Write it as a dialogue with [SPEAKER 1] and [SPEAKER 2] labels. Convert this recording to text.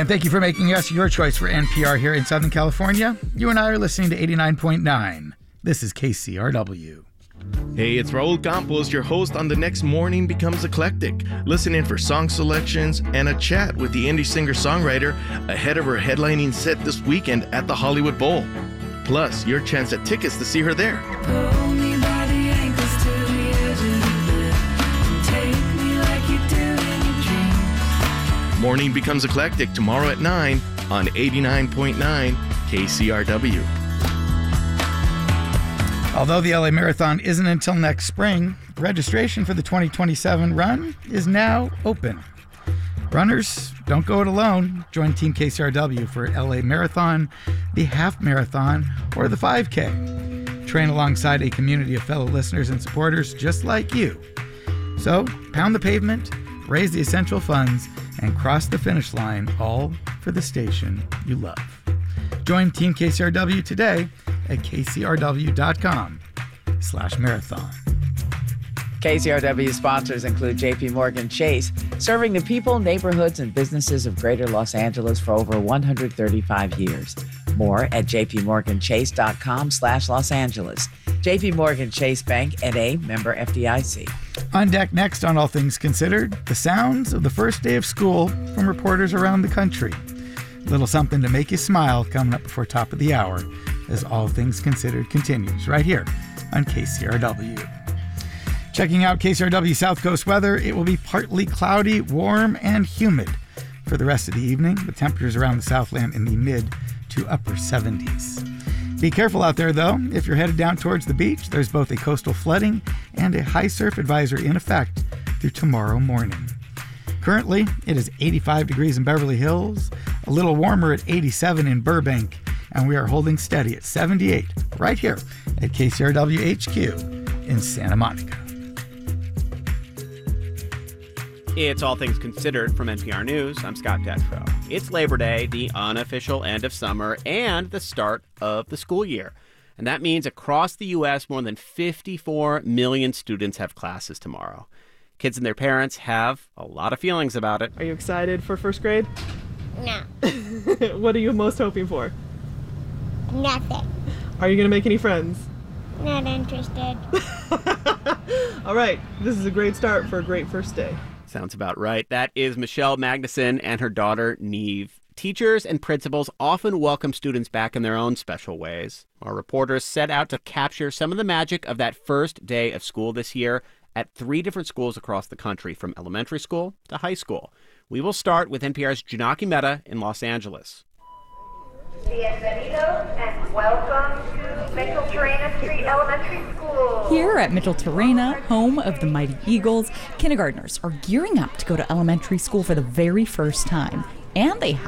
[SPEAKER 1] And thank you for making us your choice for NPR here in Southern California. You and I are listening to 89.9. This is KCRW.
[SPEAKER 2] Hey, it's Raul Campos, your host on The Next Morning Becomes Eclectic. Listen in for song selections and a chat with the indie singer-songwriter ahead of her headlining set this weekend at the Hollywood Bowl. Plus, your chance at tickets to see her there.
[SPEAKER 3] Pull me by the ankles to the edge of the bed. Take me like you do in your dreams.
[SPEAKER 2] Morning Becomes Eclectic tomorrow at 9 on 89.9 KCRW.
[SPEAKER 1] Although the LA Marathon isn't until next spring, registration for the 2027 run is now open. Runners, don't go it alone. Join Team KCRW for LA Marathon, the Half Marathon, or the 5K. Train alongside a community of fellow listeners and supporters just like you. So, pound the pavement, raise the essential funds, and cross the finish line, all for the station you love. Join Team KCRW today at kcrw.com/marathon.
[SPEAKER 4] KCRW sponsors include JP Morgan Chase, serving the people, neighborhoods, and businesses of Greater Los Angeles for over 135 years. More at jpmorganchase.com/Los Angeles. JP Morgan Chase Bank, N.A., member FDIC.
[SPEAKER 1] On deck next on All Things Considered, the sounds of the first day of school from reporters around the country. A little something to make you smile coming up before top of the hour as All Things Considered continues right here on KCRW. Checking out KCRW South Coast weather, it will be partly cloudy, warm, and humid for the rest of the evening, with temperatures around the Southland in the mid to upper 70s. Be careful out there, though. If you're headed down towards the beach, there's both a coastal flooding and a high surf advisory in effect through tomorrow morning. Currently, it is 85 degrees in Beverly Hills, a little warmer at 87 in Burbank, and we are holding steady at 78 right here at KCRW HQ in Santa Monica.
[SPEAKER 5] It's All Things Considered from NPR News. I'm Scott Detrow. It's Labor Day, the unofficial end of summer, and the start of the school year. And that means across the U.S., more than 54 million students have classes tomorrow. Kids and their parents have a lot of feelings about it.
[SPEAKER 6] Are you excited for first grade?
[SPEAKER 7] No.
[SPEAKER 6] What are you most hoping for?
[SPEAKER 7] Nothing.
[SPEAKER 6] Are you going to make any friends?
[SPEAKER 7] Not interested.
[SPEAKER 6] All right. This is a great start for a great first day.
[SPEAKER 5] Sounds about right. That is Michelle Magnuson and her daughter, Neve. Teachers and principals often welcome students back in their own special ways. Our reporters set out to capture some of the magic of that first day of school this year at 3 different schools across the country, from elementary school to high school. We will start with NPR's Janaki Mehta in Los Angeles.
[SPEAKER 8] Bienvenidos and welcome to Mitchell-Terena Street Elementary School.
[SPEAKER 9] Here at Mitchell-Terena, home of the Mighty Eagles, kindergartners are gearing up to go to elementary school for the very first time. And they